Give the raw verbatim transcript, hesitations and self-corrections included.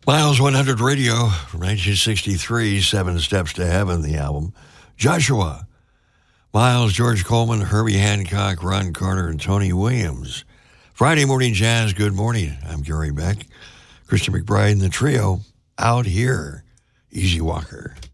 Miles one hundred Radio from nineteen sixty-three, Seven Steps to Heaven, the album. Joshua, Miles, George Coleman, Herbie Hancock, Ron Carter, and Tony Williams. Friday Morning Jazz, good morning. I'm Gary Beck. Christian McBride and the trio out here. Easy Walker.